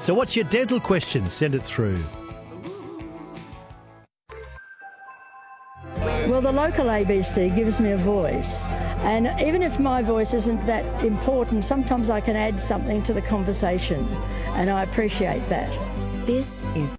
So what's your dental question? Send it through. Well, the local ABC gives me a voice, and even if my voice isn't that important, sometimes I can add something to the conversation, and I appreciate that. This is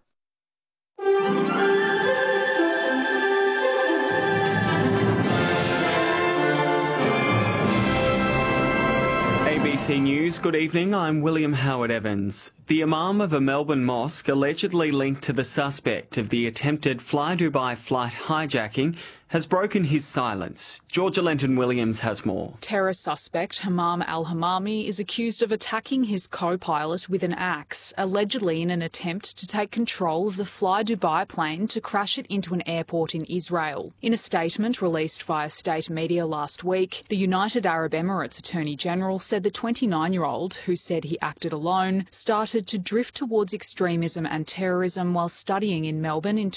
ABC News, good evening, I'm William Howard Evans. The Imam of a Melbourne mosque allegedly linked to the suspect of the attempted Fly Dubai flight hijacking has broken his silence. Georgia Lenton-Williams has more. Terror suspect Hammam al-Hammami is accused of attacking his co-pilot with an axe, allegedly in an attempt to take control of the Fly Dubai plane to crash it into an airport in Israel. In a statement released via state media last week, the United Arab Emirates Attorney General said the 29-year-old, who said he acted alone, started to drift towards extremism and terrorism while studying in Melbourne in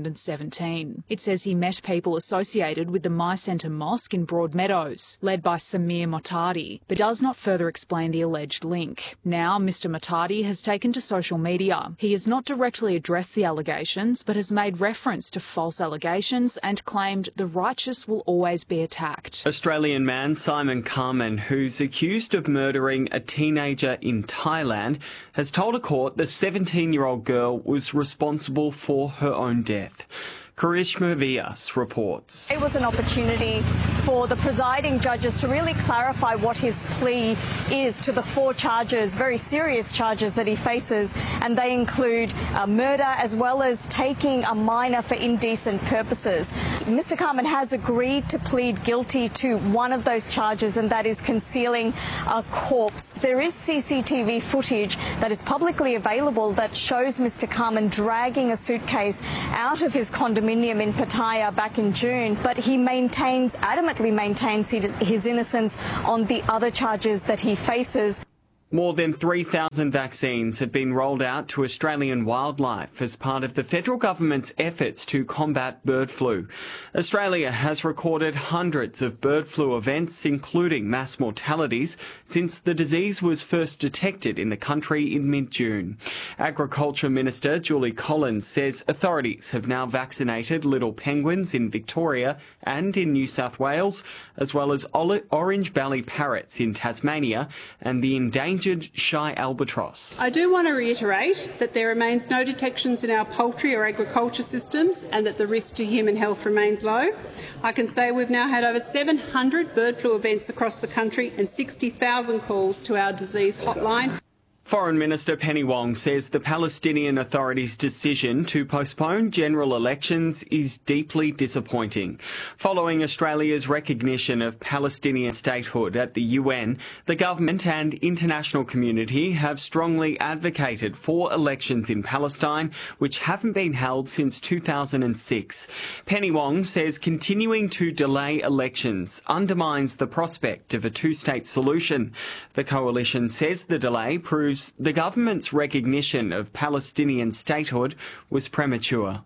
2017. It says he met people associated with the My Centre Mosque in Broadmeadows, led by Samir Motadi, but does not further explain the alleged link. Now, Mr Motadi has taken to social media. He has not directly addressed the allegations, but has made reference to false allegations and claimed the righteous will always be attacked. Australian man Simon Carman, who's accused of murdering a teenager in Thailand, has told a court the 17-year-old girl was responsible for her own death. Karishma Vyas reports. It was an opportunity for the presiding judges to really clarify what his plea is to the 4 charges, very serious charges that he faces, and they include murder as well as taking a minor for indecent purposes. Mr Carman has agreed to plead guilty to one of those charges, and that is concealing a corpse. There is CCTV footage that is publicly available that shows Mr Carman dragging a suitcase out of his condominium in Pattaya back in June, but he adamantly maintains his innocence on the other charges that he faces. More than 3,000 vaccines have been rolled out to Australian wildlife as part of the federal government's efforts to combat bird flu. Australia has recorded hundreds of bird flu events, including mass mortalities, since the disease was first detected in the country in mid-June. Agriculture Minister Julie Collins says authorities have now vaccinated little penguins in Victoria and in New South Wales, as well as orange belly parrots in Tasmania and the endangered shy albatross. I do want to reiterate that there remains no detections in our poultry or agriculture systems and that the risk to human health remains low. I can say we've now had over 700 bird flu events across the country and 60,000 calls to our disease hotline. Foreign Minister Penny Wong says the Palestinian Authority's decision to postpone general elections is deeply disappointing. Following Australia's recognition of Palestinian statehood at the UN, the government and international community have strongly advocated for elections in Palestine, which haven't been held since 2006. Penny Wong says continuing to delay elections undermines the prospect of a two-state solution. The coalition says the delay proves the government's recognition of Palestinian statehood was premature.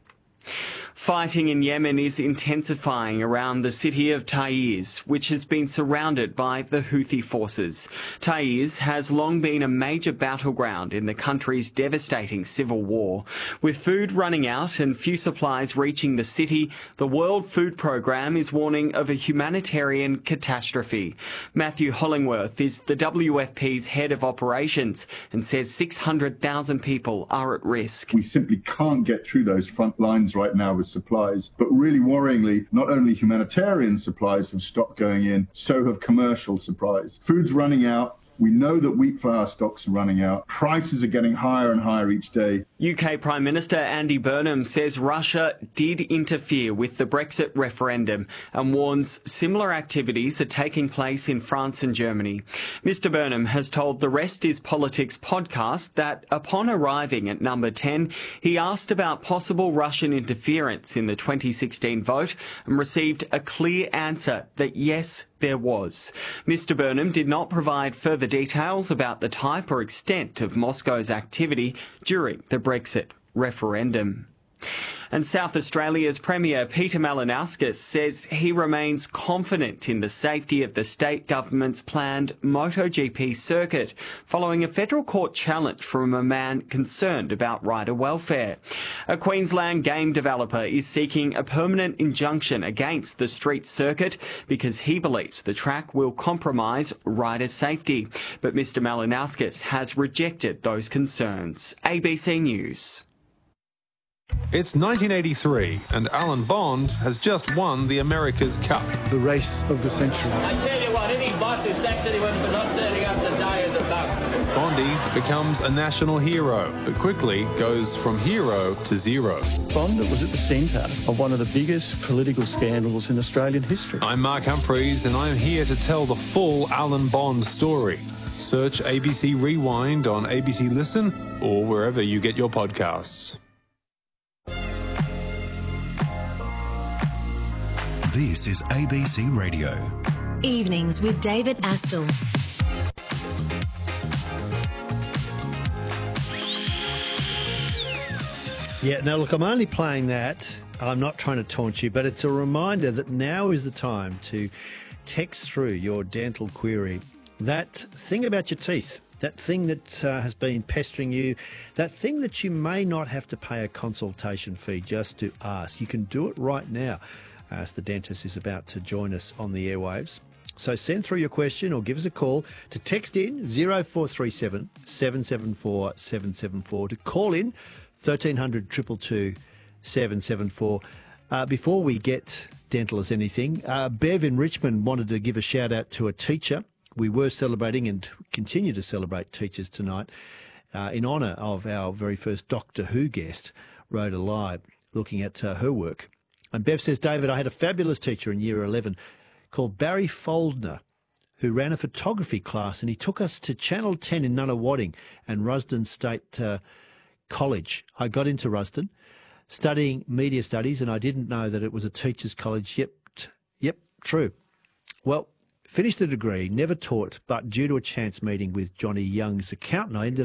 Fighting in Yemen is intensifying around the city of Taiz, which has been surrounded by the Houthi forces. Taiz has long been a major battleground in the country's devastating civil war. With food running out and few supplies reaching the city, the World Food Programme is warning of a humanitarian catastrophe. Matthew Hollingworth is the WFP's head of operations and says 600,000 people are at risk. We simply can't get through those front lines right now with supplies, but really worryingly, not only humanitarian supplies have stopped going in, so have commercial supplies. Food's running out. We know that wheat flour stocks are running out. Prices are getting higher and higher each day. UK Prime Minister Andy Burnham says Russia did interfere with the Brexit referendum and warns similar activities are taking place in France and Germany. Mr Burnham has told the Rest is Politics podcast that upon arriving at number 10, he asked about possible Russian interference in the 2016 vote and received a clear answer that yes, there was. Mr Burnham did not provide further details about the type or extent of Moscow's activity during the Brexit referendum. And South Australia's Premier Peter Malinauskas says he remains confident in the safety of the state government's planned MotoGP circuit, following a federal court challenge from a man concerned about rider welfare. A Queensland game developer is seeking a permanent injunction against the street circuit because he believes the track will compromise rider safety. But Mr Malinauskas has rejected those concerns. ABC News. It's 1983 and Alan Bond has just won the America's Cup. The race of the century. I tell you what, any boss who sacks anyone for not turning up to die is a bug. Bondy becomes a national hero, but quickly goes from hero to zero. Bond was at the centre of one of the biggest political scandals in Australian history. I'm Mark Humphreys and I'm here to tell the full Alan Bond story. Search ABC Rewind on ABC Listen or wherever you get your podcasts. This is ABC Radio. Evenings with David Astle. Yeah, now look, I'm only playing that. I'm not trying to taunt you, but it's a reminder that now is the time to text through your dental query. That thing about your teeth, that thing that has been pestering you, that thing that you may not have to pay a consultation fee just to ask. You can do it right now, as the dentist is about to join us on the airwaves. So send through your question or give us a call to text in 0437 774 774 to call in 1300 222 774. Before we get dental as anything, Bev in Richmond wanted to give a shout out to a teacher. We were celebrating and continue to celebrate teachers tonight in honour of our very first Doctor Who guest, Rhoda Live, looking at her work. And Bev says, David, I had a fabulous teacher in year 11 called Barry Foldner, who ran a photography class, and he took us to Channel 10 in Nunawading and Rusden State College. I got into Rusden studying media studies, and I didn't know that it was a teacher's college. Yep, true. Well, finished the degree, never taught, but due to a chance meeting with Johnny Young's accountant, I ended